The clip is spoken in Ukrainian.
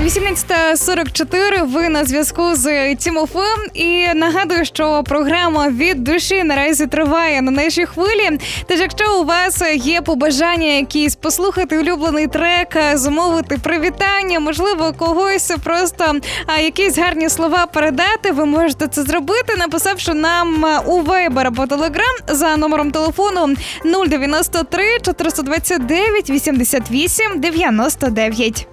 18:44, ви на зв'язку з Тімофеєм. І нагадую, що програма «Від душі» наразі триває на нашій хвилі. Тож, якщо у вас є побажання якісь послухати улюблений трек, замовити привітання, можливо, когось просто якісь гарні слова передати, ви можете це зробити, написавши нам у Viber або Telegram за номером телефону 093 429 88 99.